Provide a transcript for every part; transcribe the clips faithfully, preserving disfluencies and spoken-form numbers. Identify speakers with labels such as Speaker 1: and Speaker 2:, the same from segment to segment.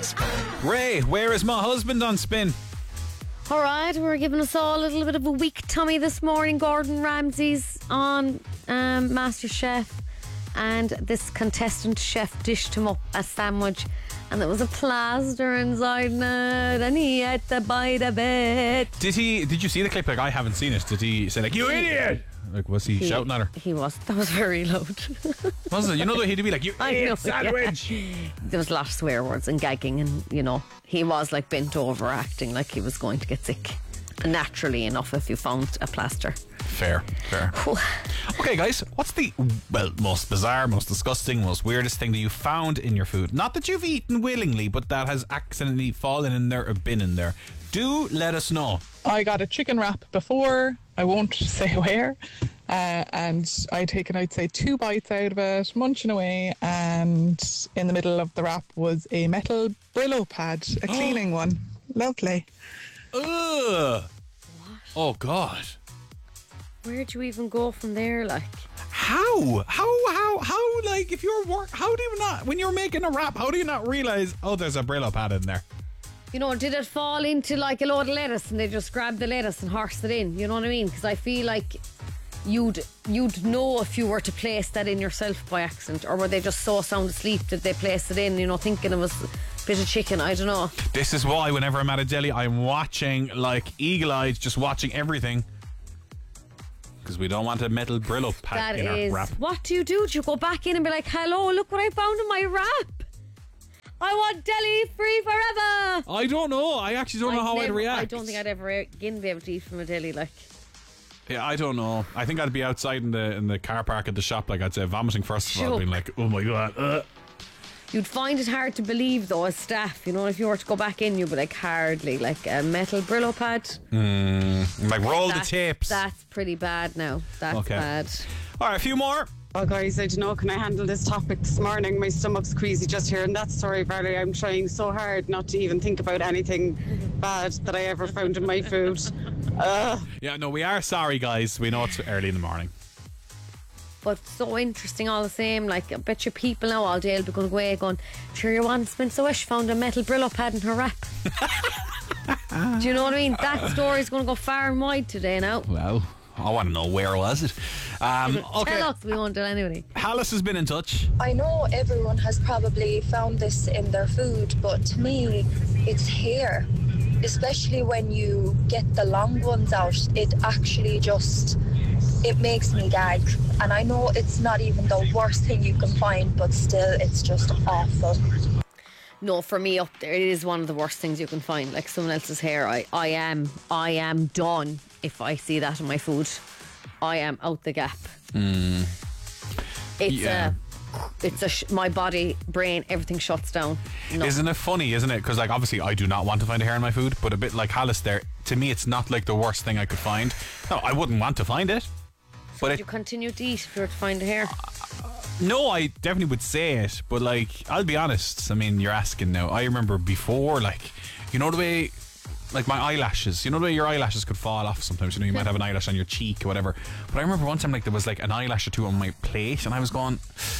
Speaker 1: Ray, where is my husband on Spin?
Speaker 2: Alright, we're giving us all a little bit of a weak tummy this morning. Gordon Ramsay's on um, MasterChef, and this contestant chef dished him up a sandwich, and there was a plaster inside it, and he had to bite a bit.
Speaker 1: Did he? Did you see the clip? Like, I haven't seen it. Did he say like, "You idiot"? Like, was he, he shouting at her?
Speaker 2: He was. That was very loud.
Speaker 1: Was it? You know, he'd be like, "You
Speaker 2: I
Speaker 1: idiot
Speaker 2: know,
Speaker 1: sandwich."
Speaker 2: Yeah. There was a lot of swear words and gagging, and you know, he was like bent over, acting like he was going to get sick. Naturally enough, if you found a plaster.
Speaker 1: Fair, fair. Okay, guys, what's the well most bizarre, most disgusting, most weirdest thing that you found in your food? Not that you've eaten willingly, but that has accidentally fallen in there or been in there. Do let us know.
Speaker 3: I got a chicken wrap before, I won't say where, uh, and I'd taken, I'd say, two bites out of it, munching away, and in the middle of the wrap was a metal Brillo pad, a cleaning one. Lovely.
Speaker 1: Ugh. What? Oh, God.
Speaker 2: Where'd you even go from there, like?
Speaker 1: How? How, how, how, like, if you're work, how do you not, when you're making a wrap, how do you not realise, oh, there's a Brillo pad in there?
Speaker 2: You know, did it fall into like a load of lettuce and they just grabbed the lettuce and horsed it in? You know what I mean? Because I feel like you'd you'd know if you were to place that in yourself by accident, or were they just so sound asleep that they placed it in, you know, thinking it was a bit of chicken. I don't know. This
Speaker 1: is why whenever I'm at a deli, I'm watching like eagle-eyed, just watching everything, because we don't want a metal Brillo pad
Speaker 2: that
Speaker 1: in
Speaker 2: is,
Speaker 1: our wrap.
Speaker 2: What do you do? Do you go back in and be like, hello, look what I found in my wrap? I want deli free forever.
Speaker 1: I don't know. I actually don't
Speaker 2: I'd
Speaker 1: know how
Speaker 2: never,
Speaker 1: I'd react.
Speaker 2: I don't think I'd ever again be able to eat from a deli. Like,
Speaker 1: yeah, I don't know. I think I'd be outside in the in the car park at the shop, like I'd say, vomiting first of all, being like, oh my God. Uh.
Speaker 2: You'd find it hard to believe though, as staff. You know, if you were to go back in, you'd be like, hardly, like a metal Brillo pad.
Speaker 1: Mm, like roll
Speaker 2: that's,
Speaker 1: the tapes.
Speaker 2: That's pretty bad now. That's
Speaker 1: okay.
Speaker 2: bad.
Speaker 1: All right, a few more.
Speaker 4: Oh guys, I don't know, can I handle this topic this morning? My stomach's queasy just hearing that story, Valerie. I'm trying so hard not to even think about anything bad that I ever found in my food. Uh.
Speaker 1: Yeah, no, we are sorry, guys. We know it's early in the morning.
Speaker 2: But so interesting all the same. Like, I bet you people now all day will be going away going, sure, your one Spencer Wish found a metal Brillo pad in her wrap. Do you know what I mean? That story's going to go far and wide today now.
Speaker 1: Well, I want to know, where was it? Um, okay.
Speaker 2: Tell us, we won't tell anybody.
Speaker 1: Alice has been in touch.
Speaker 5: I know everyone has probably found this in their food, but to me, it's hair. Especially when you get the long ones out, it actually just, it makes me gag. And I know it's not even the worst thing you can find, but still, it's just awful.
Speaker 2: No, for me up there, it is one of the worst things you can find. Like someone else's hair. I, I am, I am done if I see that in my food. I am out the gap.
Speaker 1: Mm.
Speaker 2: It's
Speaker 1: yeah.
Speaker 2: a, it's a, sh- my body, brain, everything shuts down. No.
Speaker 1: Isn't it funny, isn't it? Because like obviously I do not want to find a hair in my food, but a bit like Alice there, to me it's not like the worst thing I could find. No, I wouldn't want to find it.
Speaker 2: So
Speaker 1: but
Speaker 2: would
Speaker 1: it,
Speaker 2: you continue to eat if you were to find a hair?
Speaker 1: No, I definitely would say it, but like, I'll be honest, I mean, you're asking now. I remember before, like, you know the way, like my eyelashes, you know the way your eyelashes could fall off sometimes, you know, you might have an eyelash on your cheek or whatever. But I remember one time, like, there was like an eyelash or two on my plate, and I was going,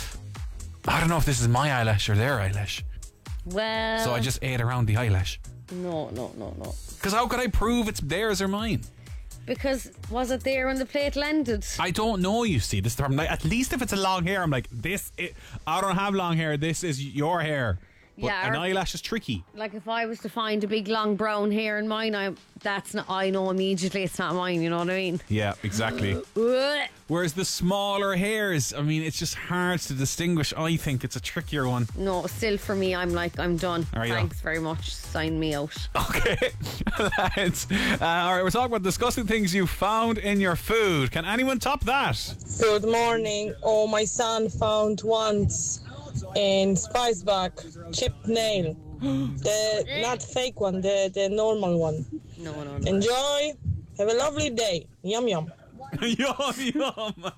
Speaker 1: I don't know if this is my eyelash or their eyelash.
Speaker 2: Well,
Speaker 1: so I just ate around the eyelash.
Speaker 2: No, no, no, no.
Speaker 1: Because how could I prove it's theirs or mine?
Speaker 2: Because was it there when the plate landed?
Speaker 1: I don't know, you see. This is the problem. Like, at least if it's a long hair, I'm like, this, it, I don't have long hair, this is your hair. But
Speaker 2: yeah,
Speaker 1: an eyelash is tricky.
Speaker 2: Like if I was to find a big long brown hair in mine, I that's not. I know immediately it's not mine. You know what I mean?
Speaker 1: Yeah, exactly. Whereas the smaller hairs, I mean, it's just hard to distinguish. I think it's a trickier one.
Speaker 2: No, still for me, I'm like, I'm done.
Speaker 1: Are you?
Speaker 2: Thanks very much. Sign me out.
Speaker 1: Okay, lads. Uh, all right, we're talking about disgusting things you found in your food. Can anyone top that?
Speaker 6: Good morning. Oh, my son found once in Spiceback chipped nail. The not fake one, the the normal one.
Speaker 2: No, no, no.
Speaker 6: Enjoy. Have a lovely day. Yum yum.
Speaker 1: Yum yum.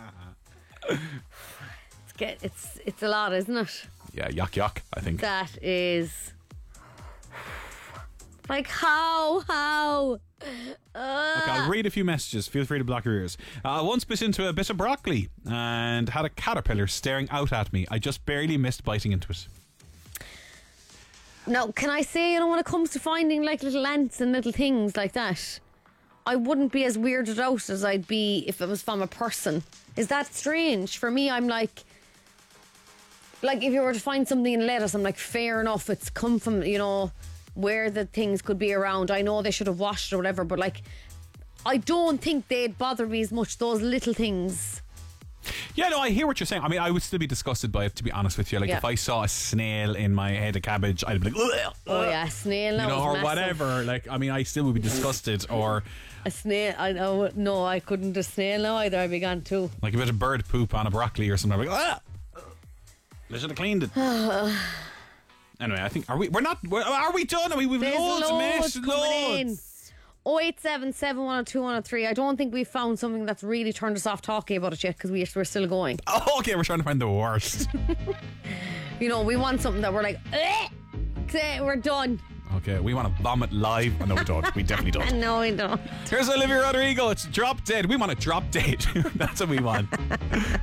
Speaker 2: It's get it's it's a lot, isn't it?
Speaker 1: Yeah, yuck yuck. I think
Speaker 2: that is like how how. Uh.
Speaker 1: Okay, I'll read a few messages. Feel free to block your ears. I uh, once bit into a bit of broccoli and had a caterpillar staring out at me. I just barely missed biting into it.
Speaker 2: Now, can I say, you know, when it comes to finding like little ants and little things like that, I wouldn't be as weirded out as I'd be if it was from a person. Is that strange? For me, I'm like, like if you were to find something in lettuce, I'm like, fair enough, it's come from, you know, where the things could be around. I know they should have washed or whatever, but like, I don't think they'd bother me as much, those little things.
Speaker 1: Yeah, no, I hear what you're saying. I mean, I would still be disgusted by it, to be honest with you. Like,
Speaker 2: Yeah.
Speaker 1: if I saw a snail in my head of cabbage, I'd be like, ugh,
Speaker 2: Oh yeah, snail
Speaker 1: you
Speaker 2: now
Speaker 1: know,
Speaker 2: is
Speaker 1: or
Speaker 2: massive.
Speaker 1: whatever. Like, I mean, I still would be disgusted. Or
Speaker 2: A snail, I know, no, I couldn't do snail now either. I'd be gone too.
Speaker 1: like a bit of bird poop on a broccoli or something. I'd be like, ah, they should have cleaned it. Anyway, I think, are we, we're not, we're, are we done? Are we, we've
Speaker 2: There's
Speaker 1: loads,
Speaker 2: loads
Speaker 1: mate,
Speaker 2: coming in.
Speaker 1: loads.
Speaker 2: oh eight seven, seven one oh two, one oh three. I don't think we've found something that's really turned us off talking about it yet because we, we're still going.
Speaker 1: Oh, okay, we're trying to find the worst.
Speaker 2: You know, we want something that we're like, eh, say we're done.
Speaker 1: Okay, we want to vomit live. Oh, no, we don't. We definitely don't.
Speaker 2: No, we don't.
Speaker 1: Here's Olivia Rodrigo. It's Drop Dead. We want a drop dead. That's what we want.